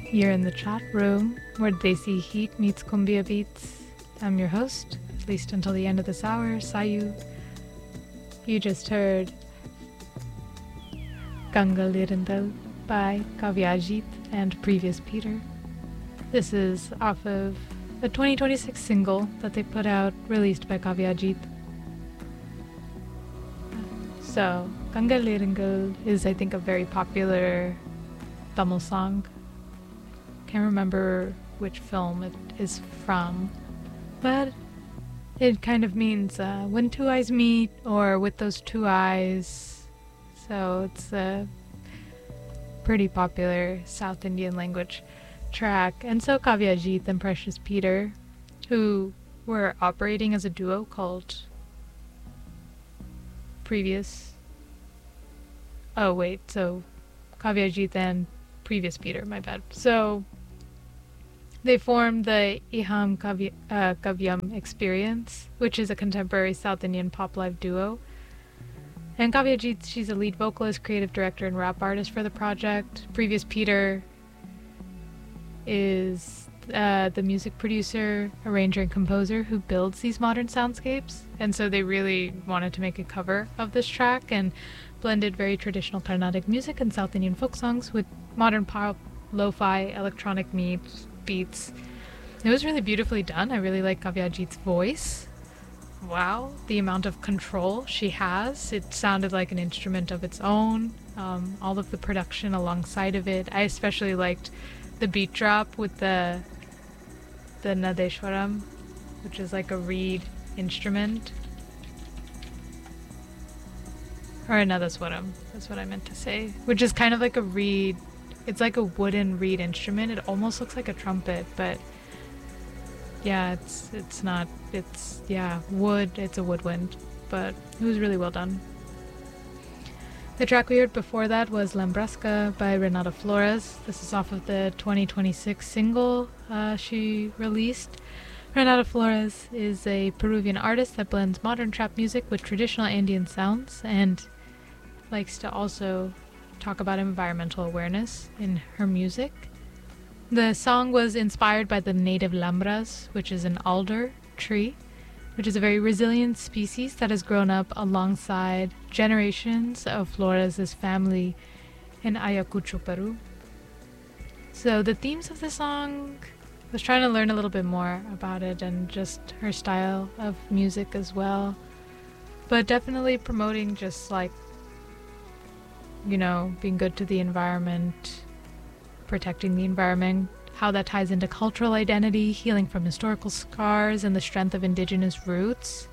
You're in the chat room where Desi Heat meets Cumbia Beats. I'm your host, at least until the end of this hour, Sayu. You just heard Ganga Lirindal by Kavyajit and Previous Peter. This is off of a 2026 single that they put out, released by Kavyajit. So, Ganga Lirindal is, I think, a very popular Tamil song. Can't remember which film it is from, but it kind of means when two eyes meet, or with those two eyes. So it's a pretty popular South Indian language track. And so Kavyajit and Precious Peter, who were operating as a duo called so Kavyajit and Previous Peter, my bad. So they formed the Iham Kavyam Experience, which is a contemporary South Indian pop live duo. And Kavyajit, she's a lead vocalist, creative director, and rap artist for the project. Previous Peter is the music producer, arranger, and composer who builds these modern soundscapes. And so they really wanted to make a cover of this track and blended very traditional Carnatic music and South Indian folk songs with modern pop, lo-fi, electronic beats. It was really beautifully done. I really like Kavyajit's voice. Wow, the amount of control she has. It sounded like an instrument of its own. All of the production alongside of it. I especially liked the beat drop with the Nadeshwaram, which is like a reed instrument. Or a Nadaswaram, that's what I meant to say. Which is kind of like a reed. It's like a wooden reed instrument. It almost looks like a trumpet, but yeah, it's not. It's wood. It's a woodwind, but it was really well done. The track we heard before that was Lambrusca by Renata Flores. This is off of the 2026 single she released. Renata Flores is a Peruvian artist that blends modern trap music with traditional Andean sounds and likes to also talk about environmental awareness in her music. The song was inspired by the native lambras, which is an alder tree, which is a very resilient species that has grown up alongside generations of Flores' family in Ayacucho, Peru. So the themes of the song, I was trying to learn a little bit more about it and just her style of music as well. But definitely promoting just like, being good to the environment, protecting the environment, how that ties into cultural identity, healing from historical scars, and the strength of indigenous roots.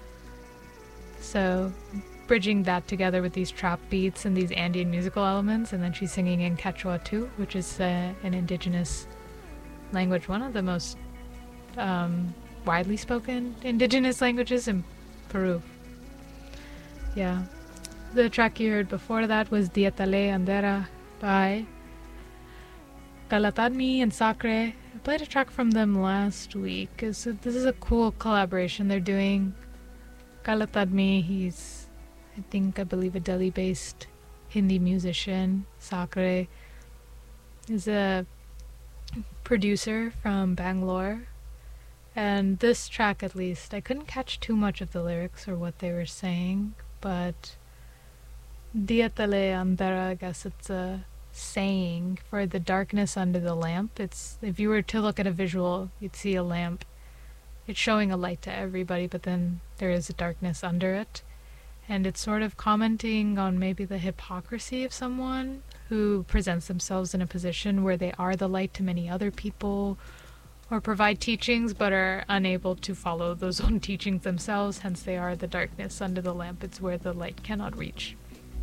So bridging that together with these trap beats and these Andean musical elements, and then she's singing in Quechua too, which is an indigenous language, one of the most widely spoken indigenous languages in Peru. Yeah. The track you heard before that was Dietale Andera by Galatadmi and Sacre. I played a track from them last week. This is a cool collaboration they're doing. Galatadmi, he's, I believe, a Delhi-based Hindi musician. Sacre is a producer from Bangalore. And this track, at least, I couldn't catch too much of the lyrics or what they were saying, but Dietale Andera, I guess it's a saying for the darkness under the lamp. It's, if you were to look at a visual, you'd see a lamp. It's showing a light to everybody, but then there is a darkness under it. And it's sort of commenting on maybe the hypocrisy of someone who presents themselves in a position where they are the light to many other people, or provide teachings but are unable to follow those own teachings themselves. Hence they are the darkness under the lamp. It's where the light cannot reach.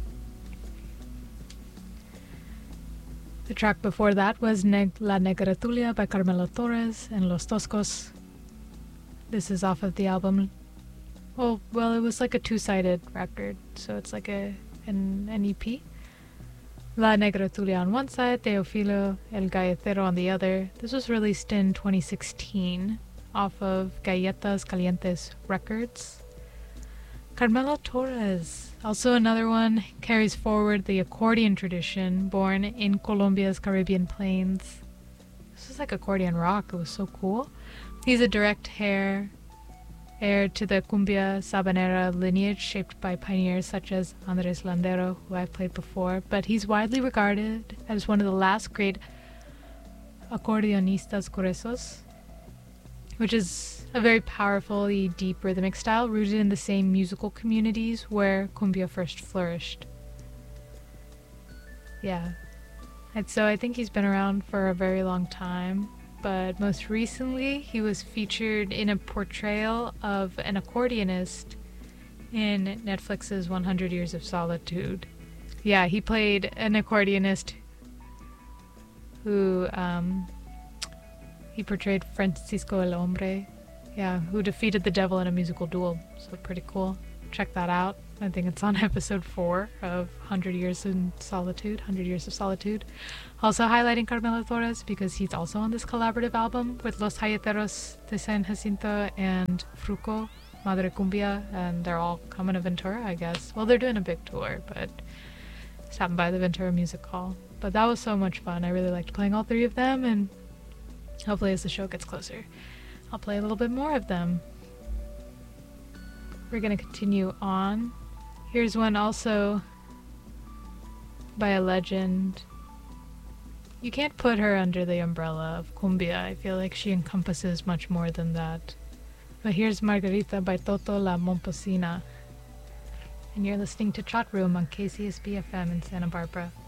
The track before that was La Negra Tulia by Carmela Torres and Los Toscos. This is off of the album. Well, it was like a two-sided record, so it's like an EP. La Negra Tulia on one side, Teofilo El Galletero on the other. This was released in 2016 off of Galletas Calientes Records. Carmela Torres, also another one, carries forward the accordion tradition born in Colombia's Caribbean plains. this is like accordion rock. It was so cool. He's a direct heir to the cumbia sabanera lineage shaped by pioneers such as Andres Landero, who I've played before, but he's widely regarded as one of the last great acordionistas gruesos, which is a very powerfully deep rhythmic style rooted in the same musical communities where cumbia first flourished. Yeah. And so I think he's been around for a very long time, but most recently he was featured in a portrayal of an accordionist in Netflix's 100 Years of Solitude. Yeah, he played an accordionist who he portrayed Francisco el Hombre, yeah, who defeated the devil in a musical duel. So pretty cool. Check that out. I think it's on episode 4 of 100 Years in Solitude, 100 Years of Solitude. Also highlighting Carmelo Torres because he's also on this collaborative album with Los Hayeteros de San Jacinto and Fruco, Madre Cumbia, and they're all coming to Ventura, I guess. Well, they're doing a big tour, but stopping by the Ventura Music Hall. But that was so much fun. I really liked playing all 3 of them, and hopefully as the show gets closer, I'll play a little bit more of them. We're going to continue on. Here's one also by a legend. You can't put her under the umbrella of cumbia. I feel like she encompasses much more than that. But here's Margarita by Toto La Momposina. And you're listening to Chat Room on KCSB FM in Santa Barbara.